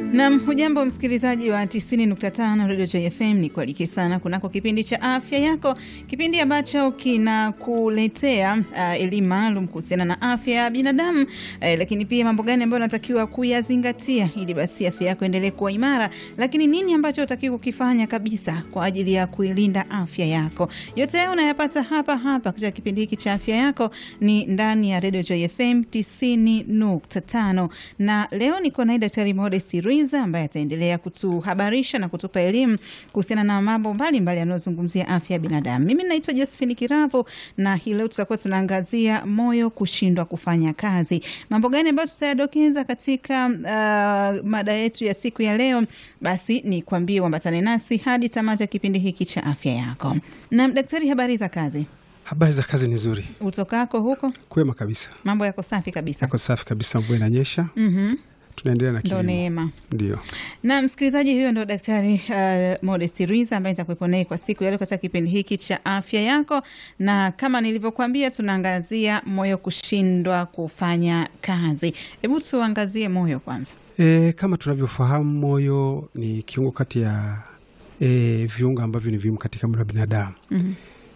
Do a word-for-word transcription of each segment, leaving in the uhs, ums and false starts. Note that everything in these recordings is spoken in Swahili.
Na hujambo msikilizaji wa tisini nukta tano Radio Joy F M, ni kualike sana kunako kipindi cha afya yako, kipindi ambacho kinakuletea uh, elimu maalum kuhusiana na afya ya binadamu, uh, lakini pia mambo gani ambayo unatakiwa kuyazingatia ili basi afya yako endelee kuwa imara, lakini nini ambacho unatakiwa kukifanya kabisa kwa ajili ya kuilinda afya yako. Yote hayo unayapata hapa hapa katika kipindi hiki cha afya yako, ni ndani ya Radio Joy F M tisini nukta tano. Na leo niko na Daktari Modesty Ruiza ambaye ataendelea kutuhabarisha na kutupa elimu kuhusiana na mambo mbalimbali yanayozungumzia afya ya binadamu. Mimi naitwa Josephine Kiravo, na hii leo tutakuwa tunaangazia moyo kushindwa kufanya kazi. Mambo gani ambayo tutayadokeza katika uh, mada yetu ya siku ya leo? Basi ni kuambie uambatane nasi hadi tamati ya kipindi hiki cha afya yako. Na daktari, habari za kazi? Habari za kazi ni nzuri. Utokako huko? Kwema kabisa. Mambo yako safi kabisa? Yako safi kabisa, mvua inanyesha. Mhm. Tunaendelea na kilimo. Ndio neema. Ndio. Na msikilizaji, huyo ndo Daktari uh, Modesty Ruiza ambaye nitakuwepo naye kwa siku ya leo katika kipindi hiki cha afya yako. Na kama nilivyokuambia, tunaangazia moyo kushindwa kufanya kazi. Hebu tuangazie moyo kwanza. E, kama tunavyofahamu, moyo ni kiungo kati ya e, viungo ambavyo ni muhimu katika mwili wa binadamu. Mhm.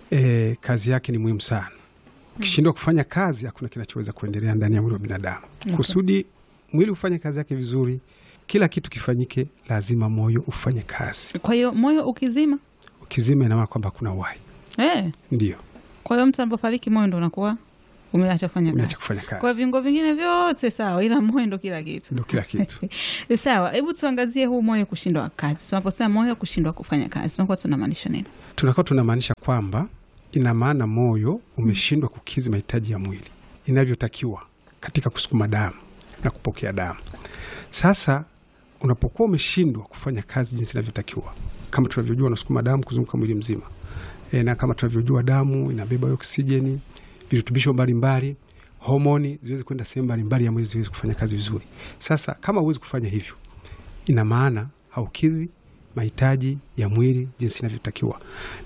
E, kazi yake ni muhimu sana. Ukishindwa kufanya kazi, hakuna kinachoweza kuendelea ndani ya mwili wa binadamu. Okay. Kusudi mwili ufanye kazi yake vizuri, kila kitu kifanyike, lazima moyo ufanye kazi. Kwa hiyo moyo ukizima, ukizima ina maana kwamba kuna uhai. Eh. Ndio. Kwa hiyo mtu anapofariki moyo ndo unakuwa umeacha kufanya kazi. Umeacha kufanya kazi. Kwa viungo vingine vyote sawa, ila moyo ndo kila kitu. Ndo kila kitu. Sawa, hebu tuangazie huu moyo kushindwa kazi. Tunaposema moyo kushindwa kufanya kazi, tunakuwa tunamaanisha nini? Tunakuwa tunamaanisha kwamba ina maana moyo umeshindwa kukidhi mahitaji ya mwili inavyotakiwa katika kusukuma damu na kupokea damu. Sasa unapokuwa umeshindwa kufanya kazi jinsi inavyotakiwa, kama tunavyojua unasukuma damu kuzunguka mwili mzima. E, na kama tunavyojua damu inabeba oksijeni, virutubisho mbalimbali, homoni ziweze kwenda sehemu mbalimbali ya mwili ziweze kufanya kazi vizuri. Sasa kama huwezi kufanya hivyo, ina maana haukidhi mahitaji ya mwili jinsi inavyotakiwa.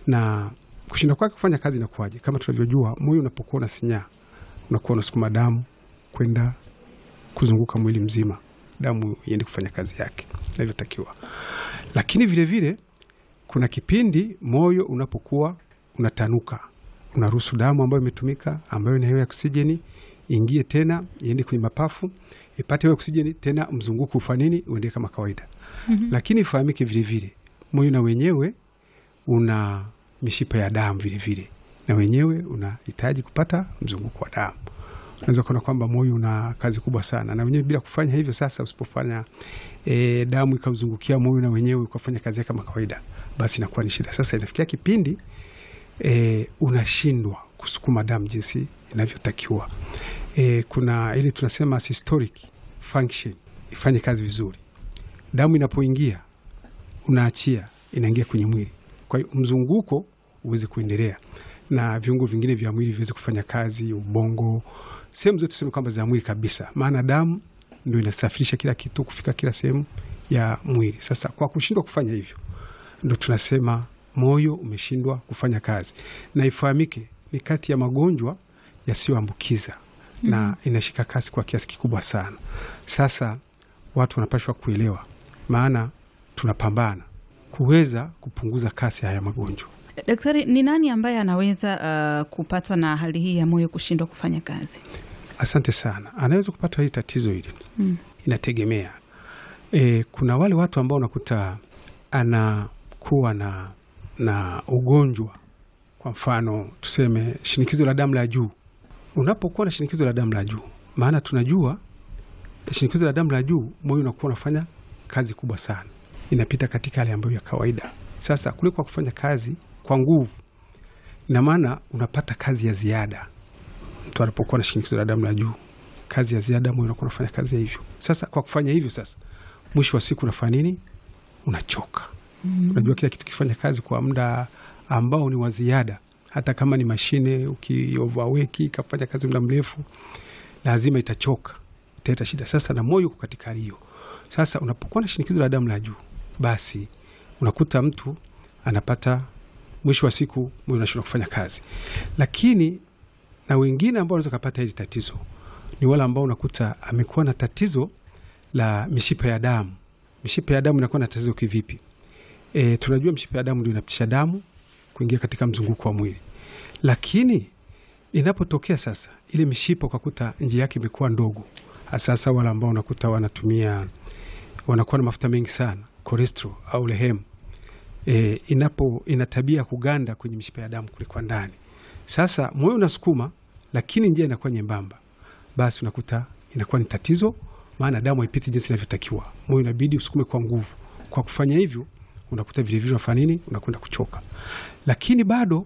Na kushindwa kwake kufanya kazi inakuwaje? Kama tunavyojua, moyo unapokuwa unasinyaa, unakuwa unasukuma damu kwenda kuzunguka mwili mzima, damu iende kufanya kazi yake inavyotakiwa. Lakini vile vile kuna kipindi moyo unapokuwa unatanuka, unaruhusu damu ambayo imetumika, ambayo ni hewa ya oksijeni, ingie tena iende kwenye mapafu, ipate hewa ya oksijeni tena, mzunguko ufanini uende kama kawaida. Mm-hmm. Lakini ifahamike vile vile moyo na wenyewe una mishipa ya damu vile vile, na wenyewe unahitaji kupata mzunguko wa damu. Unaweza kuona kwamba moyo una kazi kubwa sana, na wenyewe bila kufanya hivyo, sasa usipofanya e, damu ikazungukia moyo na wenyewe ukafanya kazi kama kawaida, basi inakuwa ni shida. Sasa inafikia kipindi e, unashindwa kusukuma damu jinsi inavyotakiwa. E, kuna ile tunasema systolic function ifanye kazi vizuri. Damu inapoingia unaachia, inaingia kwenye mwili. Kwa hiyo mzunguko uweze kuendelea na viungo vingine vya mwili viweze kufanya kazi, ubongo, sehemu zote tuseme kwamba za mwili kabisa. Maana damu ndio inasafirisha kila kitu kufika kila sehemu ya mwili. Sasa kwa kushindwa kufanya hivyo, ndio tunasema moyo umeshindwa kufanya kazi. Na ifahamike ni kati ya magonjwa yasiyoambukiza. Mm-hmm. Na inashika kasi kwa kiasi kikubwa sana. Sasa watu wanapaswa kuelewa, maana tunapambana kuweza kupunguza kasi haya magonjwa. Daktari, ni nani ambaye anaweza uh, kupatwa na hali hii ya moyo kushindwa kufanya kazi? Asante sana. Anaweza kupatwa hili tatizo hili. Mm. Inategemea. E, kuna wale watu ambao unakuta anakuwa na na ugonjwa, kwa mfano tuseme shinikizo la damu la juu. Unapokuwa na shinikizo la damu la juu, maana tunajua shinikizo la damu la juu, moyo unakuwa unafanya kazi kubwa sana, inapita katika hali ambayo ya kawaida. Sasa kule kwa kufanya kazi kwa nguvu, ina maana unapata kazi ya ziada. Mtu anapokuwa na shinikizo la damu la juu, kazi ya ziada, moyo unakuwa unafanya kazi ya hivyo. Sasa kwa kufanya hivyo, sasa mwisho wa siku unafanya nini? Unachoka. Mm-hmm. Unajua kila kitu kifanya kazi kwa muda ambao ni wa ziada, hata kama ni mashine ukioverwork kafanya kazi muda mrefu, lazima itachoka, italeta shida. Sasa na moyo uko katika hiyo. Sasa unapokuwa na shinikizo la damu la juu, basi unakuta mtu anapata mwisho wa siku moyo unashindwa kufanya kazi. Lakini na wengine ambao wanaweza kupata hili tatizo ni wale ambao unakuta amekuwa na tatizo la mishipa ya damu mishipa ya damu inakuwa na tatizo kivipi? E, tunajua mishipa ya damu ndio inapitisha damu kuingia katika mzunguko wa mwili. Lakini inapotokea sasa ile mishipa ukakuta njia yake imekuwa ndogo, hasa wale ambao unakuta wanatumia wanakuwa na mafuta mengi sana, cholesterol au lehemu, e, inapo ina tabia kuganda kwenye mishipa ya damu kule kwa ndani. Sasa moyo unasukuma lakini njia inakuwa nyembamba, basi unakuta inakuwa ni tatizo, maana damu haipiti jinsi inavyotakiwa. Moyo inabidi usukume kwa nguvu. Kwa kufanya hivyo unakuta vile vile unafanya nini? Unakwenda kuchoka. Lakini bado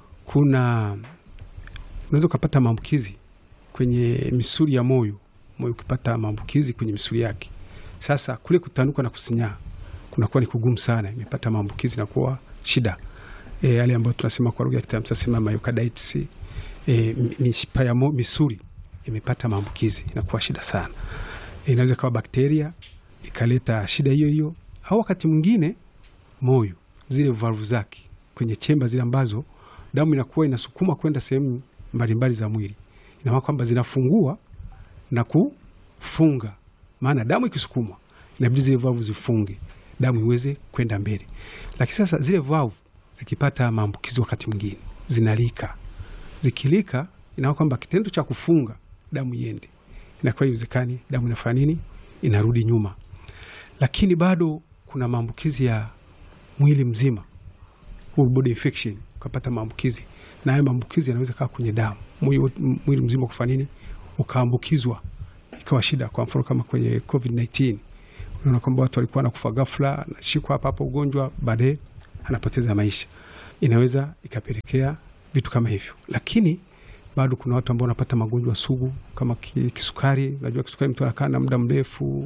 kuna unaweza kupata maambukizi kwenye misuli ya moyo. Moyo ukipata maambukizi kwenye misuli yake, sasa kule kutanuka na kusinyaa kunakuwa ni kugumu sana. Imepata maambukizi na kuwa shida. E, yale ambayo tunasema kwa lugha ya kitaalamu tunasema myocarditis. E, mishipa ya misuli imepata maambukizi na kuwa shida sana. E, inaweza kuwa bakteria ikaleta shida hiyo hiyo, au wakati mwingine moyo zile valvu zake kwenye chemba zile ambazo damu inakuwa inasukuma kwenda sehemu mbalimbali za mwili, ina maana kwamba zinafungua na kufunga. Maana damu ikisukumwa inabidi zile valvu zifunge damu iweze kwenda mbele. Lakini sasa zile valvu zikipata maambukizi wakati mwingine zinalika. Zikilika ina maana kwamba kitendo cha kufunga damu iende inakuwa haiwezekani, damu inafanya nini? Inarudi nyuma. Lakini bado kuna maambukizi ya mwili mzima, full body infection, ukapata maambukizi, na hayo maambukizi yanaweza kaa kwenye damu. Mwili, mwili mzima kufanya nini? Ukaambukizwa ikawa shida. Kwa mfano kama kwenye covid nineteen, unaona kwamba watu walikuwa wanakufa ghafla, anashikwa hapa hapa ugonjwa, baadaye anapoteza maisha. Inaweza ikapelekea vitu kama hivyo. Lakini bado kuna watu ambao wanapata magonjwa sugu kama kisukari. Unajua kisukari mtu anakaa na muda mrefu,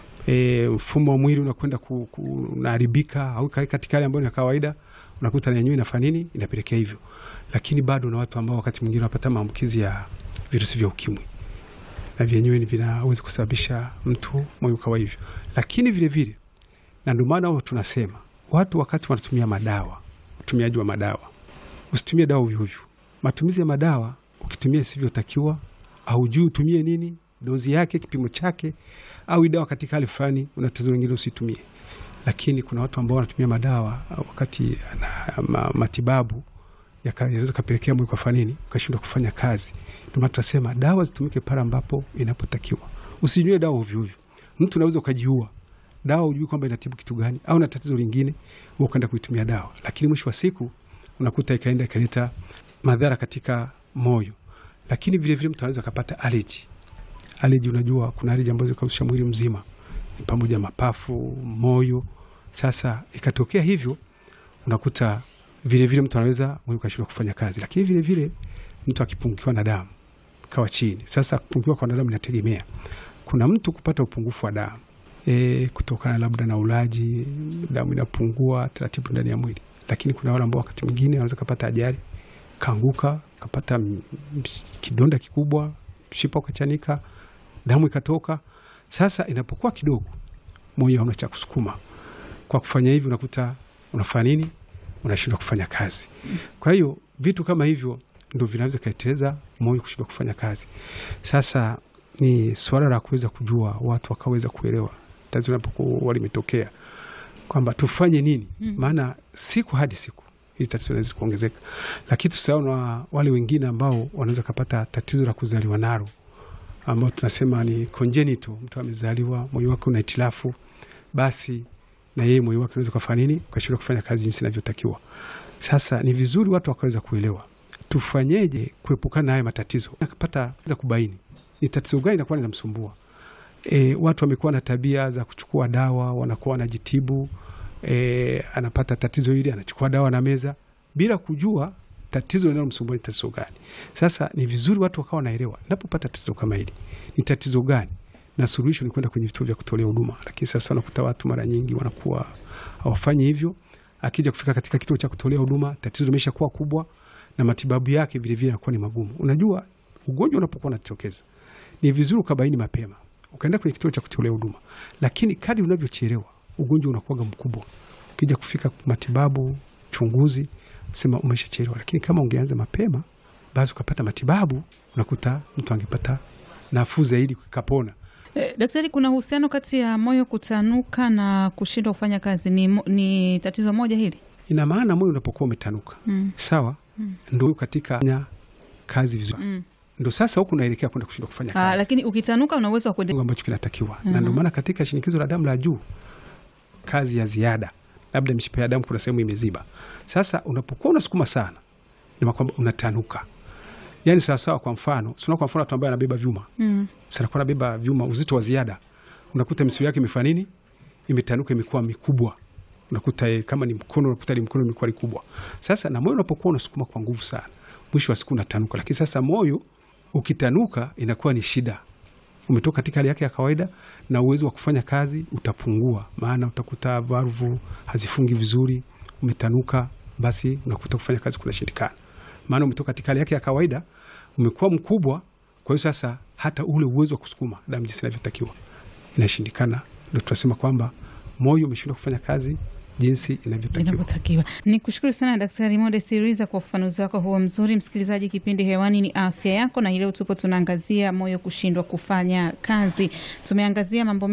e, mfumo wa mwili unakwenda kuharibika, au katika hali ambayo ni kawaida unakuta na yenyewe inafanya nini? Inapelekea hivyo. Lakini bado na watu ambao wakati mwingine wanapata maambukizi ya virusi vya ukimwi, na vyenyewe vinaweza kusababisha mtu moyo kawa hivyo. Lakini vile vile, na ndio maana tunasema watu wakati wanatumia madawa, utumiaji wa madawa, usitumie dawa ovyo ovyo. Matumizi ya madawa ukitumia sivyotakiwa, au juu utumie nini, dozi yake, kipimo chake, au dawa katika hali fulani, unatazama wengine usitumie. Lakini kuna watu ambao wanatumia madawa wakati na ma, matibabu yakaweza kupelekea mwili kwa fanini ukashindwa kufanya kazi. Ndio maana tunasema dawa zitumike pale ambapo inapotakiwa. Usinywe dawa ovyo ovyo. Mtu anaweza kujiua. Dawa hujui kwamba inatibu kitu gani, au na tatizo lingine wewe ukaenda kuitumia dawa, lakini mwisho wa siku unakuta ikaenda ikaleta madhara katika moyo. Lakini vile vile mtu anaweza kupata allergy. Allergy, unajua kuna allergy ambazo zikahusisha mwili mzima, pamoja mapafu, moyo. Sasa ikatokea hivyo, unakuta vile vile mtu anaweza mwili ukashindwa kufanya kazi. Lakini vile vile mtu akipungukiwa na damu kawa chini. Sasa kupungukiwa kwa damu inategemea. Kuna mtu kupata upungufu wa damu e, kutokana labda na ulaji, damu inapungua taratibu ndani ya mwili. Lakini kuna wale ambao wakati mwingine wanaweza kupata ajali, kaanguka, kapata kidonda kikubwa, mshipa ukachanika, damu ikatoka. Sasa inapokuwa kidogo, moyo hauna cha kusukuma. Kwa kufanya hivi unakuta unafanya nini? Unashindwa kufanya kazi. Kwa hiyo vitu kama hivyo ndio vinaweza kaiteleza moyo kushindwa kufanya kazi. Sasa ni swala la kuweza kujua, watu wakaweza kuelewa tatizo linapokuwa limetokea kwamba tufanye nini. Mm. Maana siku hadi siku ili tatizo linaweza kuongezeka. Lakini tusahau na wale wengine ambao wanaweza kupata tatizo la kuzaliwa nalo, ambao tunasema ni congenital. Mtu amezaliwa moyo wake una hitilafu, basi na yeye moyo wake unaweza kufanya nini? Ukashindwa kufanya kazi jinsi inavyotakiwa. Sasa ni vizuri watu wakaweza kuelewa tufanyeje kuepukana na haya matatizo. Nakapata za kubaini ni tatizo gani linakuwa linamsumbua. E, watu wamekuwa na tabia za kuchukua dawa, wanakuwa wanajitibu, e, anapata tatizo hili anachukua dawa na meza bila kujua tatizo linalomsumbua ni tatizo gani. Sasa ni vizuri watu wakawa wanaelewa ninapopata tatizo kama hili ni tatizo gani, na suluhisho ni kwenda kwenye vituo vya kutolea huduma. Lakini sasa unakuta watu mara nyingi wanakuwa hawafanyi hivyo. Akija kufika katika kituo cha kutolea huduma, tatizo limeshakuwa kubwa na matibabu yake vile vile yanakuwa ni magumu. Unajua ugonjwa unapokuwa unatokeza, ni vizuri ukabaini mapema, ukaenda kwenye kituo cha kutolea huduma. Lakini kadri unavyochelewa, ugonjwa unakuwa mkubwa. Ukija kufika matibabu, chunguzi, sema umeshachelewa. Lakini kama ungeanza mapema, basi ukapata matibabu, unakuta mtu angepata nafuu zaidi, kapona. Eh, daktari, kuna uhusiano kati ya moyo kutanuka na kushindwa kufanya kazi? Ni, ni tatizo moja hili? Ina maana moyo unapokuwa umetanuka mm. sawa mm. ndio katika kazi vizuri mm. ndio sasa huku unaelekea kwenda kushindwa kufanya kazi. Ah, lakini ukitanuka una uwezo wa kuendelea ambacho kinatakiwa. Uh-huh. Na ndio maana katika shinikizo la damu la juu, kazi ya ziada, labda mishipa ya damu kuna sehemu imeziba. Sasa unapokuwa unasukuma sana, ni kwamba unatanuka. Yaani sawa sawa, kwa mfano, sio kwa mfano watu ambao anabeba vyuma. Mm. Sasa kwa anabeba vyuma uzito wa ziada, unakuta misuli yake imefanya nini? Imetanuka, imekuwa mikubwa. Unakuta e, kama ni mkono, unakuta ni mkono imekuwa kubwa. Sasa na moyo unapokuwa unasukuma kwa nguvu sana, mwisho wa siku unatanuka. Lakini sasa moyo ukitanuka inakuwa ni shida. Umetoka katika hali yake ya kawaida na uwezo wa kufanya kazi utapungua, maana utakuta valvu hazifungi vizuri. Umetanuka, basi unakuta kufanya kazi kunashindikana, maana umetoka katika hali yake ya kawaida, umekuwa mkubwa. Kwa hiyo sasa hata ule uwezo wa kusukuma damu jinsi inavyotakiwa inashindikana. Ndio tunasema kwamba moyo umeshindwa kufanya kazi jinsi inavyotakiwa. Nikushukuru sana Daktari Modest Riza kwa ufafanuzi wako huo mzuri. Msikilizaji, kipindi hewani ni afya yako, na leo tupo tunaangazia moyo kushindwa kufanya kazi. Tumeangazia mambo